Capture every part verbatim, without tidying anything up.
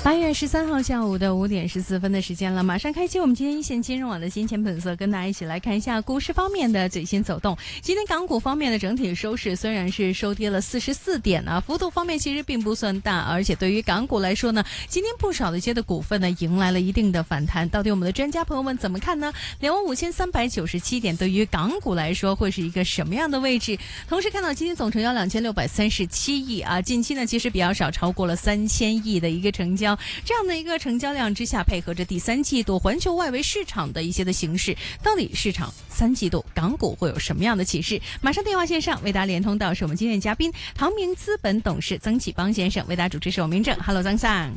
八月十三號下午的五點十四分的時間了，馬上開啟我們今天一線金融網的金錢本色，跟大家一起來看一下股市方面的最新走動。今天港股方面的整體收市雖然是收跌了四十四點啊，幅度方面其實並不算大，而且對於港股來說呢，今天不少的一些的股份呢迎來了一定的反彈。到底我們的專家朋友們怎麼看呢？兩萬五千三百九十七點對於港股來說會是一個什麼樣的位置？同時看到今天總成交兩千六百三十七億啊，近期呢其實比較少，超過了三千億的一個成交。這樣的一個成交量之下，配合着第三季度環球外圍市場的一些的形勢，到底市場三季度港股會有什麼樣的啟示？馬上電話線上為大家連通到是我們今天的嘉賓，唐明資本董事曾啟邦先生，為大家主持是我明正。Hello， 曾生。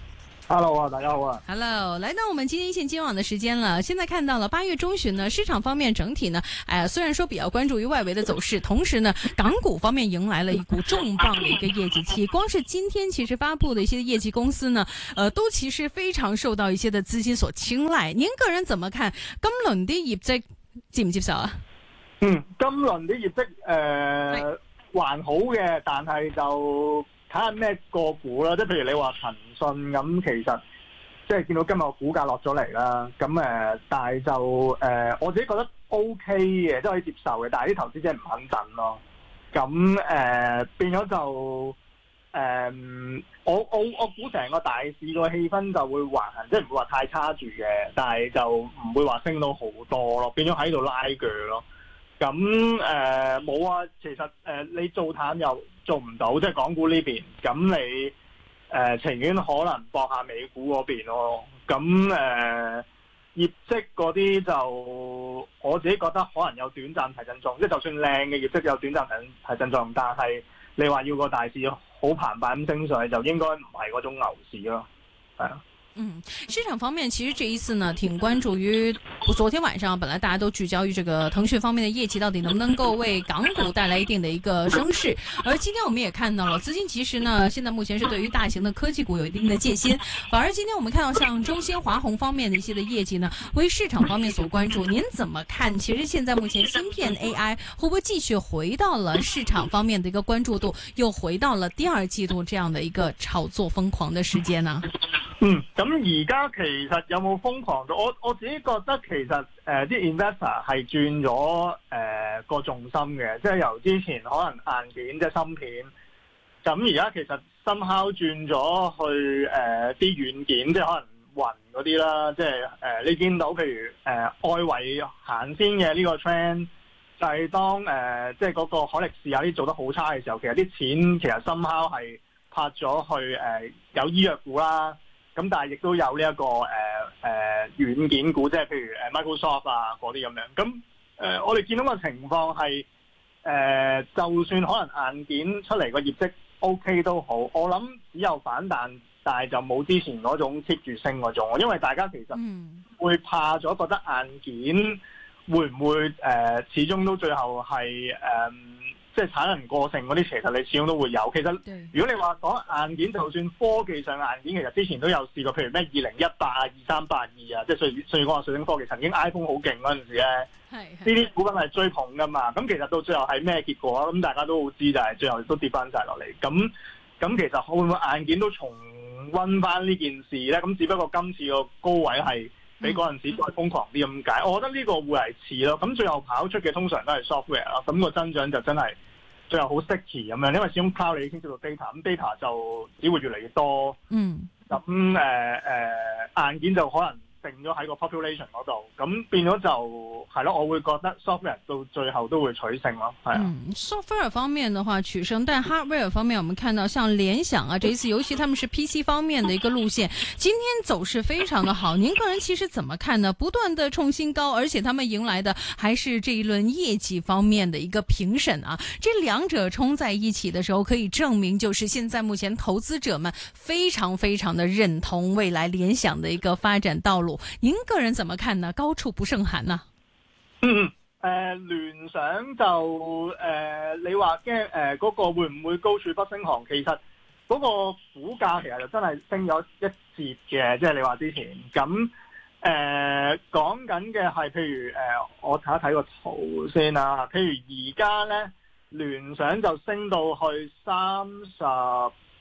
Hello 啊，大家好啊。 Hello， 來到我們今天一線金網的時間了。現在看到了八月中旬呢，市場方面整體呢，哎，雖然說比較關注於外圍的走勢，同時呢，港股方面迎來了一股重磅的一個業績期。光是今天其實發布的一些業績公司呢，呃，都其實非常受到一些的資金所青睞。您個人怎麼看今輪啲業績接唔接受啊？ 嗯，今輪啲業績誒、呃、還好嘅，但係就睇下咩個股啦，即係譬如你話騰訊咁，其實即係見到今日個股價落咗嚟啦，咁誒、呃，但係就誒、呃、我自己覺得 OK 嘅，即係可以接受嘅，但係啲投資者唔肯等咯，咁誒、呃、變咗就誒、呃、我我我估成個大市個氣氛就會橫行，即係唔會話太差住嘅，但係就唔會話升到好多咯，變咗喺度拉鋸咯。咁誒冇啊，其實誒、呃、你做淡又做唔到，即係港股呢邊，咁你誒、呃、情願可能搏下美股嗰邊咯。咁誒、呃、業績嗰啲就我自己覺得可能有短暫提振作用，即係就算靚嘅業績有短暫提提振作用，但係你話要個大市好澎湃咁升上去，就應該唔係嗰種牛市咯，係啊。 嗯，市場方面其實這一次呢，挺關注於昨天晚上，本來大家都聚焦於這個騰訊方面的業績到底能不能夠為港股帶來一定的一個升勢。而今天我們也看到了，資金其實呢，現在目前是對於大型的科技股有一定的戒心。反而今天我們看到像中芯、華虹方面的一些的業績呢，為市場方面所關注。您怎麼看？其實現在目前芯片 A I 會不會繼續回到了市場方面的一個關注度，又回到了第二季度這樣的一個炒作瘋狂的時間呢？ 嗯，咁而家其實有冇瘋狂到？我我自己覺得其實誒啲、呃、investor 係轉咗誒個重心嘅，即係由之前可能硬件即係芯片，咁而家其實 somehow 轉咗去誒啲軟件，即係可能雲嗰啲啦，即係誒、呃、你見到譬如誒、呃、外圍行先嘅呢個 trend，就係當誒、呃、即係嗰個海力士啊啲做得好差嘅時候，其實啲錢其實 somehow 係拍咗去誒、呃、有醫藥股啦。咁但係亦都有呢、這、一個誒誒、呃呃、軟件股，即係譬如誒 Microsoft 啊嗰啲咁樣。咁誒、呃、我哋見到個情況係誒、呃，就算可能硬件出嚟個業績 OK 都好，我諗只有反彈，但係就冇之前嗰種 keep 住升嗰種。因為大家其實會怕咗，覺得硬件會唔會誒、呃、始終都最後係誒。呃即係產能過剩嗰啲，其實你始終都會有。其實如果你話講硬件，就算科技上硬件，其實之前都有試過，譬如咩二零一八啊、二三八二啊，即係瑞瑞光啊、瑞聲科技曾經 iPhone 好勁嗰陣時咧，呢啲股份係追捧噶嘛。咁其實到最後係咩結果啊？咁大家都好知，就係最後都跌翻晒落嚟。咁咁其實會唔會硬件都重溫翻呢件事咧？咁只不過今次個高位係比嗰陣時再瘋狂啲咁解。我覺得呢個會係似咯。咁最後跑出嘅通常都係 software 咯。咁個增長就真係〜最後好 sticky 咁樣，因為始終 cloud 你已經知道 data，咁 data 就只會越嚟越多。嗯。咁誒誒硬件就可能定咗喺個 population 嗰度，咁變咗就係咯，我會覺得 software 到最後都會取勝咯，係啊。 嗯 software 方面的話取勝，但 hardware 方面，我們看到像聯想啊，這一次尤其他們是 P C 方面的一個路線，今天走勢非常的好。您個人其實怎麼看呢？不斷的創新高，而且他們迎來的還是這一輪業績方面的一個評審啊。這兩者衝在一起的時候，可以證明就是現在目前投資者們非常非常的認同未來聯想的一個發展道路。您個人怎麼看呢？高處不勝寒呢？ 嗯，誒、呃、聯想就誒、呃，你話驚誒嗰個會唔會高處不勝寒？其實嗰個股價其實就真係升咗一截嘅，即係你話之前咁誒講緊嘅係，譬如誒、呃、我睇一睇個圖先啦、啊。譬如而家咧聯想就升到去三十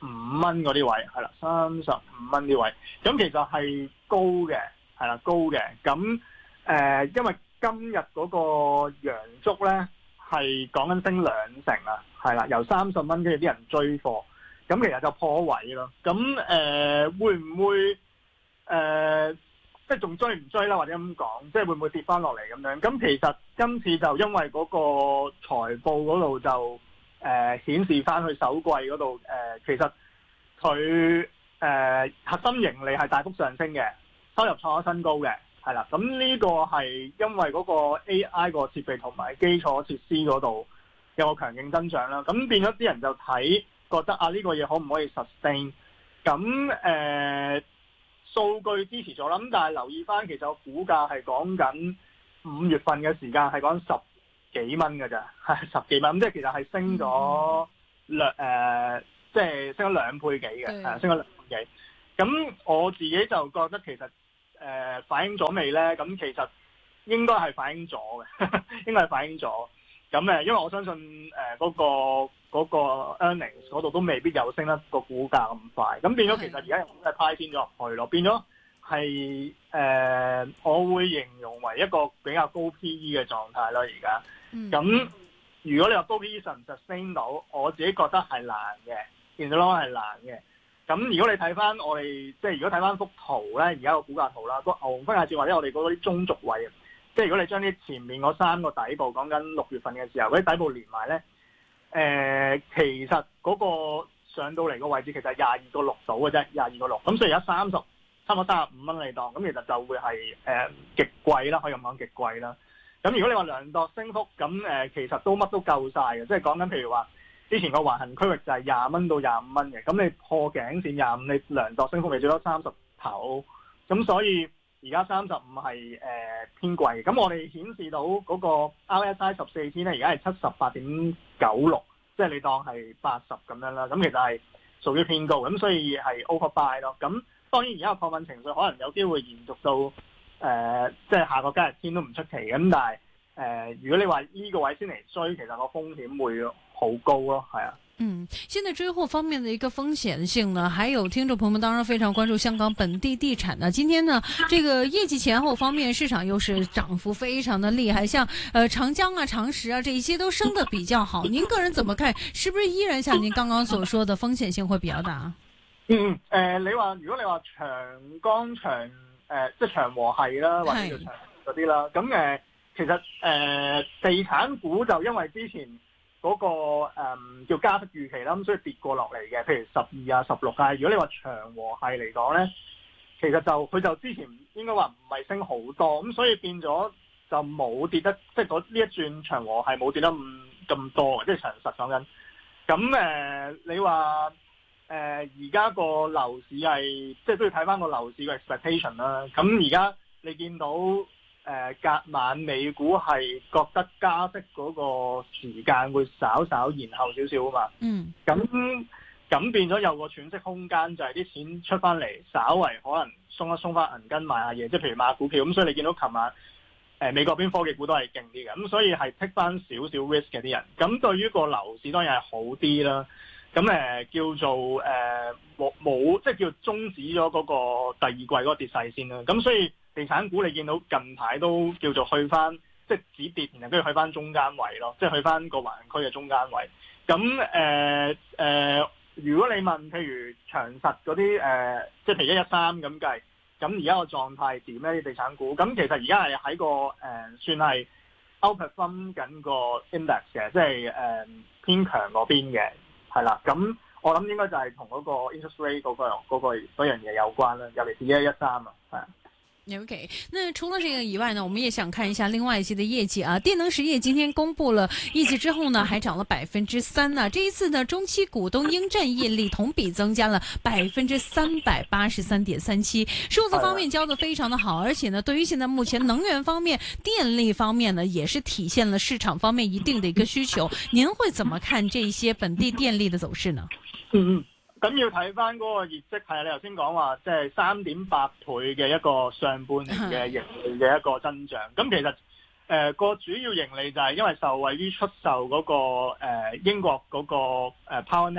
五蚊嗰啲位，係啦，三十五蚊啲位，咁其實係高嘅，係啦，高嘅。咁誒、呃，因為今日嗰個陽燭咧係講緊升兩成啊，係啦，由三十蚊跟住啲人追貨，咁其實就破位咯。咁誒、呃，會唔會誒？呃即係仲追唔追啦，或者咁講，即係會唔會跌翻落嚟咁樣？咁其實今次就因為嗰個財報嗰度就誒、呃、顯示翻去首季嗰度誒，其實佢誒、呃、核心盈利係大幅上升嘅，收入創咗新高嘅，係啦。咁呢個係因為嗰個 A I 個設備同埋基礎設施嗰度有個強勁增長啦。咁變咗啲人就睇覺得啊，呢、這個嘢可唔可以 sustain？ 咁誒？呃數據支持咗啦，咁但係留意翻，其實個股價係講緊五月份嘅時間係講十幾蚊嘅咋，係十幾蚊，咁即係其實係升咗兩誒，即係升咗兩倍幾嘅，係升咗兩倍幾。咁我自己就覺得其實誒、呃、反映咗未咧？咁其實應該係反映咗嘅，應該係反映咗。咁誒，因為我相信誒嗰、呃那個。嗰個 earnings 嗰度都未必有升得個股價咁快，咁變咗其實而家又係派先咗入去咯，變咗係誒，我會形容為一個比較高 P E 嘅狀態咯，而家。咁、嗯、如果你話高 P E 實唔實升到，我自己覺得係難嘅，見到咯係難嘅。咁如果你睇翻我哋，即係如果睇翻幅圖咧，而家個股價圖啦，個牛熊分界線或者我哋嗰啲中軸位，即係如果你將啲前面嗰三個底部講緊六月份嘅時候，嗰啲底部連埋咧。誒、呃，其實嗰個上到嚟個位置其實係廿二個六到嘅啫，廿二個六。咁所以而家三十，差唔多三十五蚊嚟當，咁其實就會係誒、呃、極貴啦，可以咁講極貴啦。咁如果你話量度升幅，咁誒、呃、其實都乜都夠晒嘅，即係講緊譬如話之前個橫行區域就係廿蚊到廿五蚊嘅，咁你破頸線廿五，你量度升幅咪最多三十頭，咁所以。而家三十五係誒偏貴，咁我哋顯示到嗰個 R S I 十四天咧，而家係七十八點九六，即係你當係八十咁樣啦。咁其實係屬於偏高，咁所以係 overbuy 咯。咁當然而家個亢奮情緒可能有機會延續到誒，即、呃、係、就是、下個交易天都唔出奇嘅。咁但係誒、呃，如果你話呢個位先嚟追，其實個風險會好高咯，係啊。 嗯，現在追貨方面的一個風險性呢，還有聽眾朋友們當然非常關注香港本地地產呢。今天呢，這個業績前後方面，市場又是漲幅非常的厲害，像呃長江啊、長實啊這一些都升得比較好。您個人怎麼看？是不是依然像您剛剛所說的風險性會比較大？ 嗯，誒、呃，你話如果你話長江長誒、呃，即係長和系啦，或者叫長嗰啲啦，咁誒、呃，其實誒、呃、地產股就因為之前。嗰、那個誒、嗯、叫加息預期啦，咁所以跌過落嚟嘅，譬如十二啊、十六啊。如果你話長和系嚟講咧，其實就佢就之前應該話唔係升好多，咁所以變咗就冇跌得，即係嗰呢一轉長和系冇跌得咁咁多，即係長實講緊。咁誒、呃，你話誒而家個樓市係即係都要睇翻個樓市嘅 expectation 啦。咁而家你見到。誒、呃、隔晚美股係覺得加息嗰個時間會稍稍延後少少啊嘛，嗯，咁咁變咗有個喘息空間，就係啲錢出翻嚟，稍為可能鬆一鬆翻銀根買下嘢，即係譬如買股票，咁所以你見到琴晚誒、呃、美國邊科技股都係勁啲嘅，咁所以係 take 翻少少 risk 嘅啲人，咁對於個樓市當然係好啲啦，咁誒、呃、叫做誒冇冇即係叫終止咗嗰個第二季嗰個跌勢先啦，咁所以。地產股你見到近排都叫做去翻，即係止跌，然後跟住去翻中間位咯，即係去翻個橫區嘅中間位。咁誒誒，如果你問譬如長實嗰啲誒，即係譬如一一三咁計，咁而家個狀態點咧？啲地產股，咁其實而家係喺個誒、呃、算係 outperform 緊個 index 嘅，即係誒、呃、偏強嗰邊嘅，係啦。咁我諗應該就係同嗰個 interest rate 嗰、嗰個嗰、嗰個嗰樣嘢有關啦，尤其是一一三啊，係啊。 OK，那除了這個以外呢，我們也想看一下另外一些的業績啊。電能實業今天公布了業績之後呢，還漲了百分之三呢。這一次呢，中期股東應佔溢利同比增加了百分之三百八十三點三七，數字方面交得非常的好，而且呢，對於現在目前能源方面、電力方面呢，也是體現了市場方面一定的一個需求。您會怎麼看這些本地電力的走勢呢？ 嗯嗯。咁要睇翻嗰個業績，係啊，你頭先講話即係三點八倍嘅一個上半年嘅盈利嘅一個增長。咁其實誒、呃那個主要盈利就係因為受惠於出售嗰、那個、呃、英國嗰個 Power Networks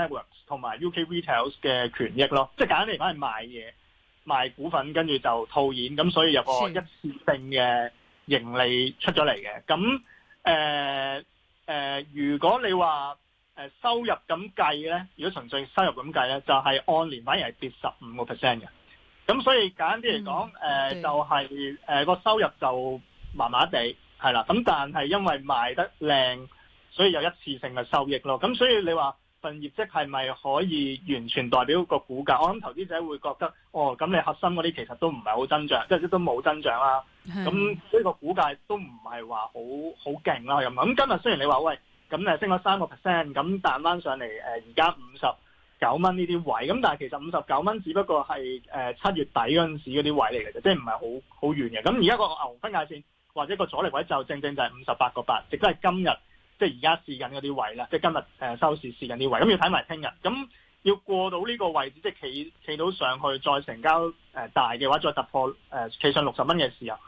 同埋 U K Retail 嘅權益咯，即係簡單嚟講係賣嘢、賣股份，跟住就套現，咁所以有個一次性嘅盈利出咗嚟嘅。咁誒誒，如果你話誒收入咁計咧，如果純粹收入咁計咧，就係、是、按年反而係跌十五個 percent 嘅。咁所以簡單啲嚟講，誒、嗯呃、就係誒個收入就麻麻地係啦。咁但係因為賣得靚，所以有一次性嘅收益咯。咁所以你話份業績係咪可以完全代表個股價？我諗投資者會覺得，哦，咁你核心嗰啲其實都唔係好增長，即係都冇增長啦。咁所以個股價都唔係話好好勁啦。咁咁今日雖然你話喂，咁誒升咗三個 percent，咁彈翻上嚟誒而家五十九蚊呢啲位，咁但係其實五十九蚊只不過係誒七月底嗰陣時嗰啲位嚟嘅啫，即係唔係好好遠嘅。咁而家個牛分界線或者個阻力位就正正就係五十八個八，亦都係今日即係而家試緊嗰啲位啦，即係今日誒收市試緊啲位。咁要睇埋聽日，咁要過到呢個位置，即係企企到上去再成交誒大嘅話，再突破誒企上六十蚊嘅時候。